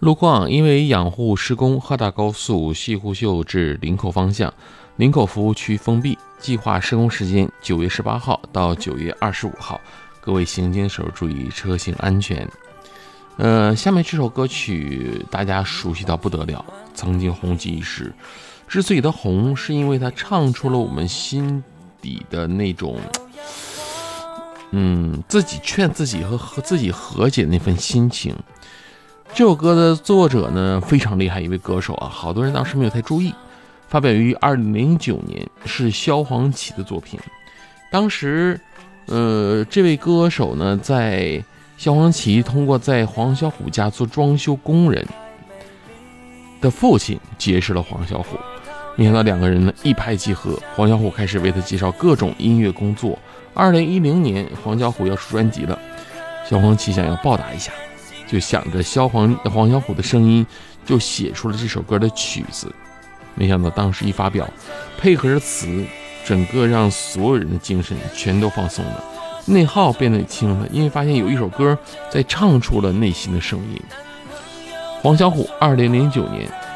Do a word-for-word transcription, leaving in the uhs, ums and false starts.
路况因为养护施工，哈大高速西湖秀至林口方向，林口服务区封闭，计划施工时间九月十八号到九月二十五号，各位行经手注意车行安全。呃，下面这首歌曲大家熟悉到不得了，曾经红极一时。之所以它红，是因为它唱出了我们心底的那种，嗯，自己劝自己和和自己和解的那份心情。这首歌的作者呢非常厉害，一位歌手啊，好多人当时没有太注意。发表于二零零九年，是萧煌奇的作品。当时，呃，这位歌手呢，在萧煌奇通过在黄小琥家做装修工人的父亲结识了黄小琥，没想到两个人呢一拍即合，黄小琥开始为他介绍各种音乐工作。二零一零年，黄小琥要出专辑了，萧煌奇想要报答一下。就想着萧黄黄小琥的声音，就写出了这首歌的曲子。没想到当时一发表，配合着词，整个让所有人的精神全都放松了，内耗变得轻了，因为发现有一首歌在唱出了内心的声音。黄小琥二零零九年